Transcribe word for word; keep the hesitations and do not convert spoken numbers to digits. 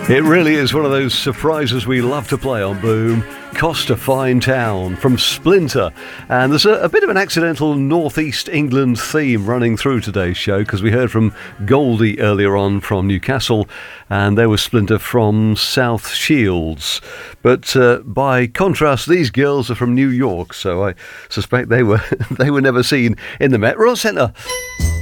It really is one of those surprises we love to play on Boom. Cost a Fine Town from Splinter. And there's a, a bit of an accidental Northeast England theme running through today's show, because we heard from Goldie earlier on from Newcastle, and there was Splinter from South Shields. But uh, by contrast, these girls are from New York, so I suspect they were they were never seen in the Met Royal Centre.